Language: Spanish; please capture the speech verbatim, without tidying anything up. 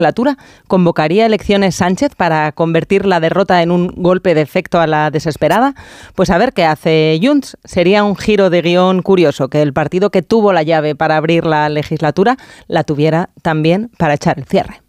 legislatura? ¿Convocaría elecciones Sánchez para convertir la derrota en un golpe de efecto a la desesperada? Pues a ver qué hace Junts. Sería un giro de guión curioso que el partido que tuvo la llave para abrir la legislatura la tuviera también para echar el cierre.